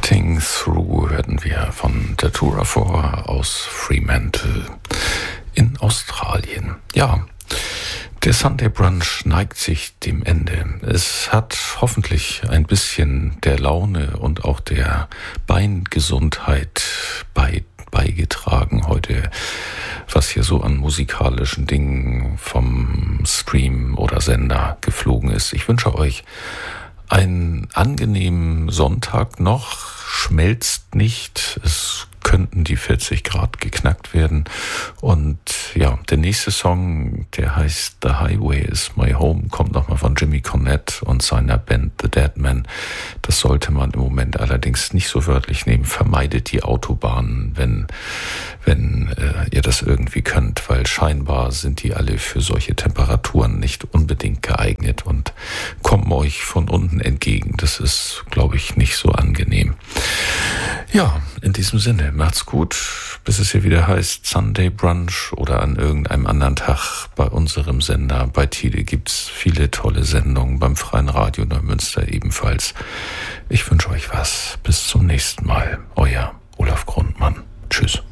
Getting Through hörten wir von Datura 4 aus Fremantle in Australien. Ja, der Sunday Brunch neigt sich dem Ende. Es hat hoffentlich ein bisschen der Laune und auch der Beingesundheit beigetragen heute, was hier so an musikalischen Dingen vom Stream oder Sender geflogen ist. Ich wünsche euch einen angenehmen Sonntag noch. Schmelzt nicht. Es könnten die 40 Grad geknackt werden. Und ja, der nächste Song, der heißt The Highway is My Home, kommt nochmal von Jimmy Cornette und seiner Band The Deadmen. Das sollte man im Moment allerdings nicht so wörtlich nehmen. Vermeidet die Autobahnen, wenn ihr das irgendwie könnt, weil scheinbar sind die alle für solche Temperaturen nicht unbedingt geeignet und kommen euch von unten entgegen. Das ist, glaube ich, nicht so angenehm. Ja, in diesem Sinne, macht's gut, bis es hier wieder heißt Sunday Brunch oder an irgendeinem anderen Tag bei unserem Sender. Bei Tide gibt's viele tolle Sendungen, beim Freien Radio Neumünster ebenfalls. Ich wünsche euch was. Bis zum nächsten Mal. Euer Olaf Grundmann. Tschüss.